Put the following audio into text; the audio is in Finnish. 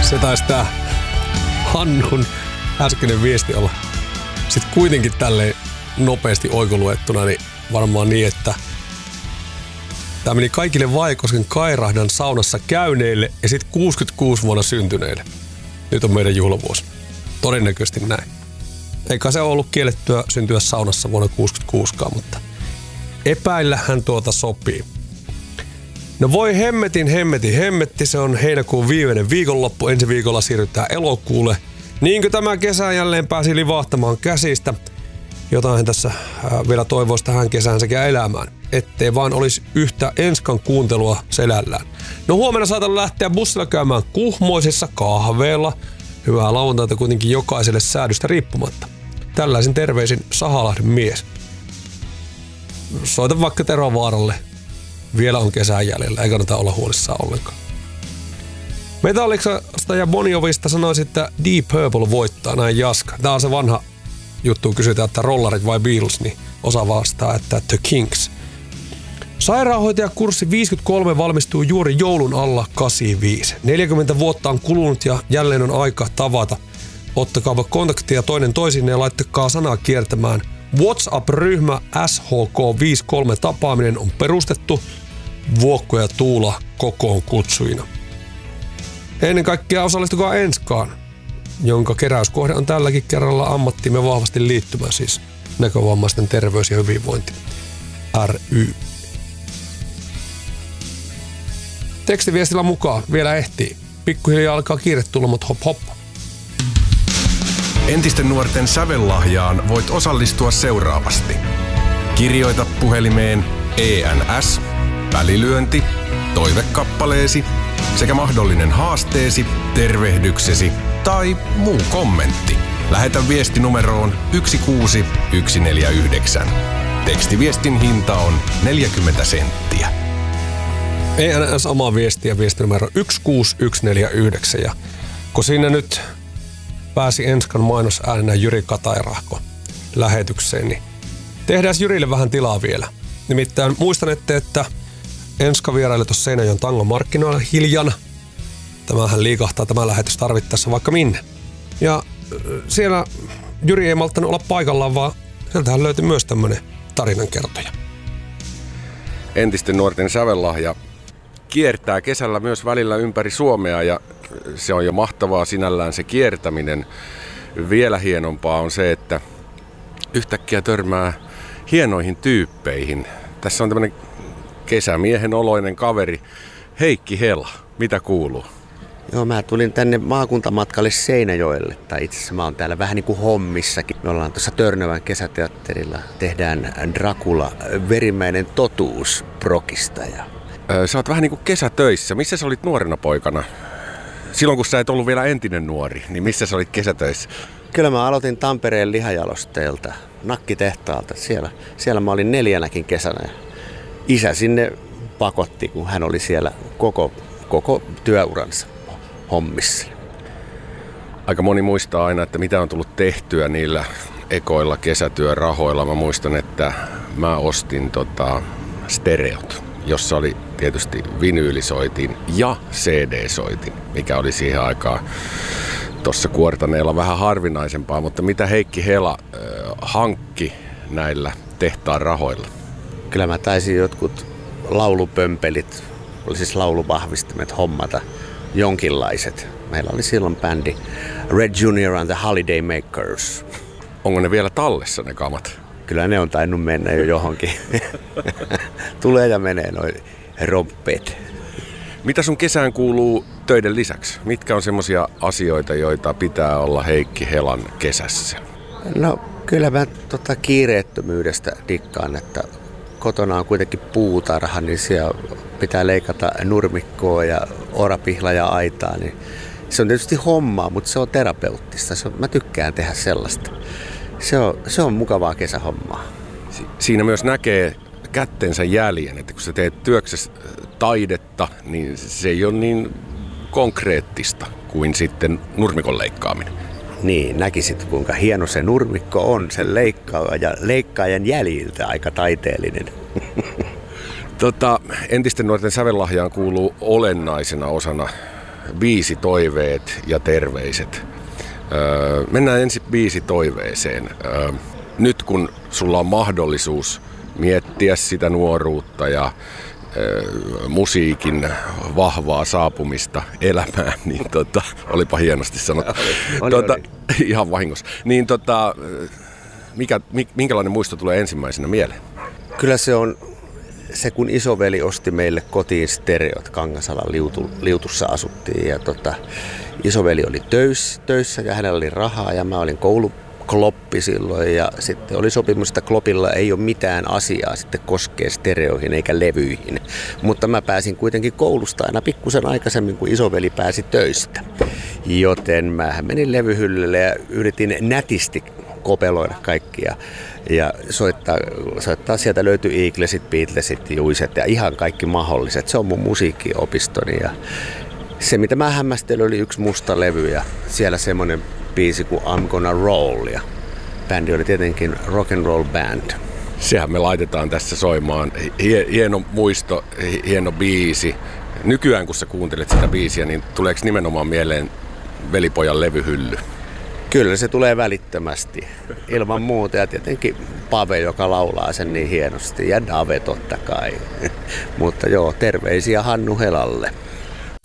Se taisi tää Hannun äskeinen viesti olla sitten kuitenkin tälleen nopeasti oikoluettuna, niin varmaan niin, että tää meni kaikille Vaikosken Kairahdan saunassa käyneille ja sitten 66 vuonna syntyneille. Nyt on meidän juhlavuosi. Todennäköisesti näin. Eikä se ole ollut kiellettyä syntyä saunassa vuonna 66, mutta epäillähän tuota sopii. No voi hemmetti, se on heinäkuun viimeinen viikonloppu, ensi viikolla siirrytään elokuulle. Niinkö tämä kesä jälleen pääsi livahtamaan käsistä, jotain tässä vielä toivoisi tähän kesään sekä elämään, ettei vaan olisi yhtä Enskan kuuntelua selällään. No huomenna saatan lähteä bussilla käymään Kuhmoisessa kahveella. Hyvää lauantaita kuitenkin jokaiselle säädystä riippumatta. Tällaisin terveisin Sahalahden mies. Soita vaikka Tero Vaaralle. Vielä on kesän jäljellä, ei kannata olla huolissaan ollenkaan. Metallicasta ja Bon Jovista sanoisi, että Deep Purple voittaa, näin Jaska. Tää on se vanha juttu, kysytään, että rollarit vai Beatles, niin osa vastaa, että The Kings. Sairaanhoitajakurssi 53 valmistuu juuri joulun alla 85. 40 vuotta on kulunut ja jälleen on aika tavata. Ottakaapa kontaktia toinen toisinne ja laittakaa sanaa kiertämään. WhatsApp-ryhmä SHK53 tapaaminen on perustettu. Vuokko ja Tuula kokoon kutsujina. Ennen kaikkea osallistukaa Enskaan, jonka keräyskohde on tälläkin kerralla ammattiimme vahvasti liittymä, siis näkövammaisten terveys ja hyvinvointi ry. Tekstiviestillä mukaan vielä ehtii. Pikkuhiljaa alkaa kiire tulla, mutta hop hop. Entisten nuorten sävellahjaan voit osallistua seuraavasti. Kirjoita puhelimeen ENS, välilyönti, toivekappaleesi sekä mahdollinen haasteesi, tervehdyksesi tai muu kommentti. Lähetä viesti numeroon 16149. Tekstiviestin hinta on 40 senttiä. ENS omaa viestiä, viestinumero 16149. Ja kun siinä nyt pääsi Enskan mainosäänenä Jyri Katairahko lähetykseen, niin tehdään Jyrille vähän tilaa vielä. Nimittäin muistanette, että Enska vieraili tuossa Seinäjoen tangon markkinoilla hiljana. Tämähän liikahtaa tämä lähetys tarvittaessa vaikka minne. Ja siellä Jyri ei malttanut olla paikallaan, vaan sieltähän löytyi myös tämmönen tarinankertoja. Entisten nuorten sävellahja kiertää kesällä myös välillä ympäri Suomea ja se on jo mahtavaa sinällään se kiertäminen. Vielä hienompaa on se, että yhtäkkiä törmää hienoihin tyyppeihin. Tässä on tämmöinen kesämiehen oloinen kaveri Heikki Hela. Mitä kuuluu? Joo, mä tulin tänne maakuntamatkalle Seinäjoelle, tai itse asiassa mä oon täällä vähän niin kuin hommissakin. Me ollaan tuossa Törnövän kesäteatterilla, tehdään Dracula, verimäinen totuus prokista. Sä oot vähän niin kuin kesätöissä. Missä sä olit nuorena poikana? Silloin kun sä et ollut vielä entinen nuori, niin missä sä olit kesätöissä? Kyllä mä aloitin Tampereen lihajalosteelta, nakkitehtaalta. Siellä mä olin 4 kesänä. Isä sinne pakotti, kun hän oli siellä koko työuransa hommissa. Aika moni muistaa aina, että mitä on tullut tehtyä niillä ekoilla kesätyörahoilla. Mä muistan, että mä ostin stereot, jossa oli tietysti vinyylisoitin ja CD-soitin, mikä oli siihen aikaan tuossa Kuortaneella vähän harvinaisempaa. Mutta mitä Heikki Hela hankki näillä tehtaan rahoilla? Kyllä mä taisin jotkut laulupömpelit, oli siis lauluvahvistimet hommata jonkinlaiset. Meillä oli silloin bändi Red Junior and the Holiday Makers. Onko ne vielä tallessa ne kamat? Kyllä ne on tainnut mennä jo johonkin. Tulee ja menee noi romppeet. Mitä sun kesään kuuluu töiden lisäksi? Mitkä on semmoisia asioita, joita pitää olla Heikki Helan kesässä? No kyllä mä kiireettömyydestä dikkaan, että kotona on kuitenkin puutarha, niin siellä pitää leikata nurmikkoa ja orapihla ja aitaa. Niin se on tietysti hommaa, mutta se on terapeuttista. Mä tykkään tehdä sellaista. Se on mukavaa kesähommaa. Siinä myös näkee kättensä jäljen, että kun sä teet työksessä taidetta, niin se ei ole niin konkreettista kuin sitten nurmikon leikkaaminen. Niin, näkisit kuinka hieno se nurmikko on, sen leikkaajan jäljiltä aika taiteellinen. Entisten nuorten sävellahjaan kuuluu olennaisena osana biisitoiveet ja terveiset. Mennään ensin biisitoiveeseen. Nyt kun sulla on mahdollisuus miettiä sitä nuoruutta ja musiikin vahvaa saapumista elämään, niin olipa hienosti sanottu. Oli. Ihan vahingossa. Niin minkälainen muisto tulee ensimmäisenä mieleen? Kyllä se on se, kun isoveli osti meille kotiin stereot. Kangasalan liutussa asuttiin ja isoveli oli töissä ja hänellä oli rahaa ja mä olin koulukloppi silloin ja sitten oli sopimus, että klopilla ei ole mitään asiaa sitten koskee stereoihin eikä levyihin. Mutta mä pääsin kuitenkin koulusta aina pikkusen aikaisemmin, kun isoveli pääsi töistä. Joten mä menin levyhyllylle ja yritin nätisti kopeloida kaikkia ja soittaa sieltä löytyi Eaglesit, Beatlesit, Juiset ja ihan kaikki mahdolliset. Se on mun musiikkiopistoni ja se mitä mä hämmästelin oli yksi musta levy ja siellä semmoinen biisi kuin I'm Gonna Roll ja bändi oli tietenkin Rock and Roll Band. Sehän me laitetaan tässä soimaan. Hieno muisto, hieno biisi. Nykyään kun sä kuuntelet sitä biisiä, niin tuleeko nimenomaan mieleen velipojan levyhylly? Kyllä se tulee välittömästi, ilman muuta ja tietenkin Pave, joka laulaa sen niin hienosti ja Dave totta kai. Mutta joo, terveisiä Hannu Helalle.